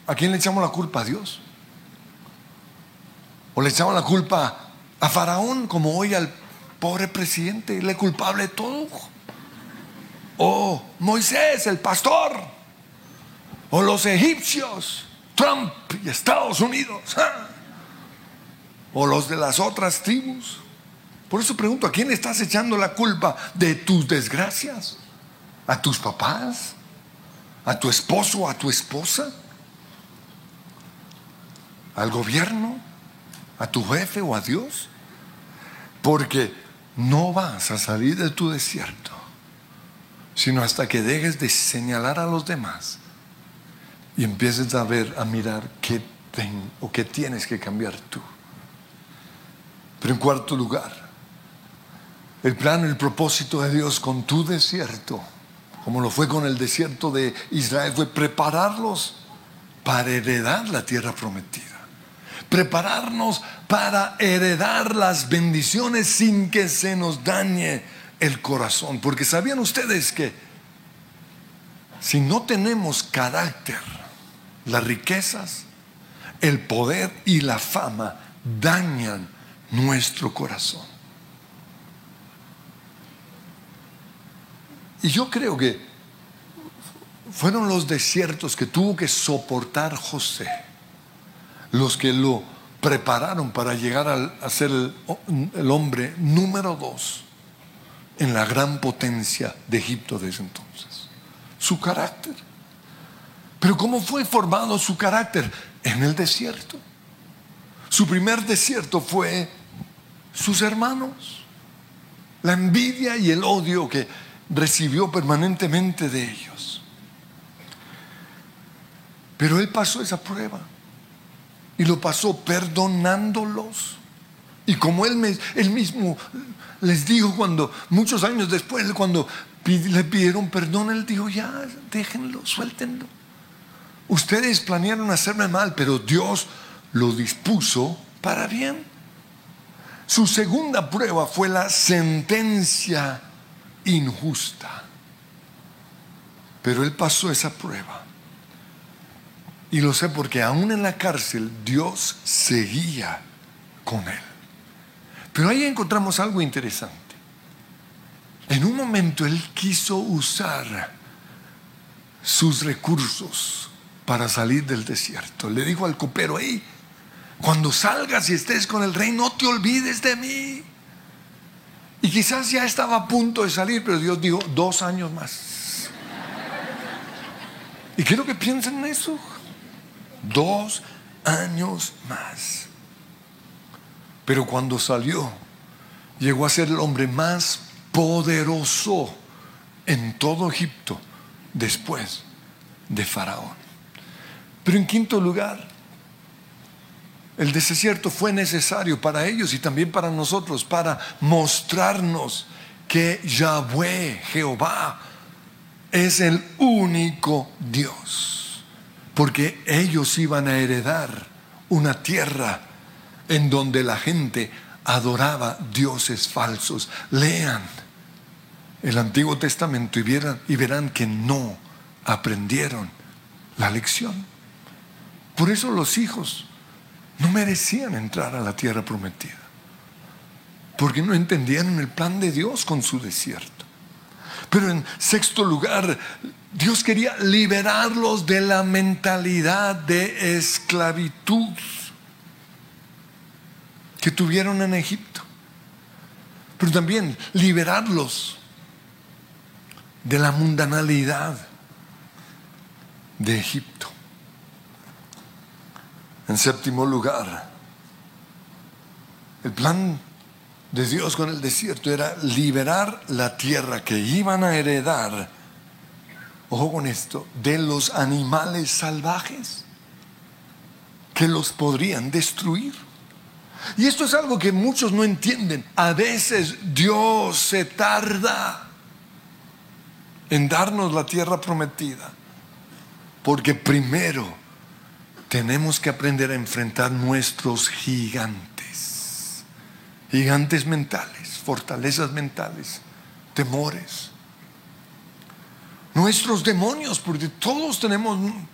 ¿A quién le echamos la culpa? ¿A Dios? ¿O le echamos la culpa a Faraón, como hoy al pobre presidente, el culpable de todo? ¿O Moisés, el pastor? ¿O los egipcios, Trump y Estados Unidos? ¿O los de las otras tribus? Por eso pregunto, ¿a quién le estás echando la culpa de tus desgracias? ¿A tus papás? ¿A tu esposo? ¿A tu esposa? ¿Al gobierno? ¿A tu jefe o a Dios? Porque no vas a salir de tu desierto sino hasta que dejes de señalar a los demás y empieces a ver, a mirar qué tienes que cambiar tú. Pero en cuarto lugar, el plan, el propósito de Dios con tu desierto, como lo fue con el desierto de Israel, fue prepararlos para heredar la tierra prometida. Prepararnos para heredar las bendiciones sin que se nos dañe el corazón. Porque ¿sabían ustedes que si no tenemos carácter, las riquezas, el poder y la fama dañan nuestro corazón? Y yo creo que fueron los desiertos que tuvo que soportar José los que lo prepararon para llegar a ser el hombre número 2 en la gran potencia de Egipto desde entonces. Su carácter. Pero ¿cómo fue formado su carácter? En el desierto. Su primer desierto fue sus hermanos, la envidia y el odio que recibió permanentemente de ellos. Pero él pasó esa prueba y lo pasó perdonándolos. Y como él mismo les dijo, cuando muchos años después, cuando le pidieron perdón, él dijo: ya, déjenlo, suéltenlo. Ustedes planearon hacerme mal, pero Dios lo dispuso para bien. Su segunda prueba fue la sentencia injusta. Pero él pasó esa prueba. Y lo sé porque aún en la cárcel Dios seguía con él. Pero ahí encontramos algo interesante. En un momento él quiso usar sus recursos para salir del desierto. Le dijo al copero: hey, cuando salgas y estés con el rey, no te olvides de mí. Y quizás ya estaba a punto de salir, pero Dios dijo: 2 años más. Y quiero que piensen en eso. 2 años más. Pero cuando salió, llegó a ser el hombre más poderoso en todo Egipto después de Faraón. Pero en quinto lugar, el desierto fue necesario para ellos y también para nosotros, para mostrarnos que Yahweh, Jehová, es el único Dios. Porque ellos iban a heredar una tierra en donde la gente adoraba dioses falsos. Lean el Antiguo Testamento y verán que no aprendieron la lección. Por eso los hijos no merecían entrar a la tierra prometida, porque no entendieron el plan de Dios con su desierto. Pero en sexto lugar, Dios quería liberarlos de la mentalidad de esclavitud que tuvieron en Egipto, pero también liberarlos de la mundanalidad de Egipto. En séptimo lugar, el plan de Dios con el desierto era liberar la tierra que iban a heredar, ojo con esto, de los animales salvajes que los podrían destruir. Y esto es algo que muchos no entienden. A veces Dios se tarda en darnos la tierra prometida, porque primero tenemos que aprender a enfrentar nuestros gigantes mentales, fortalezas mentales, temores, nuestros demonios, porque todos tenemos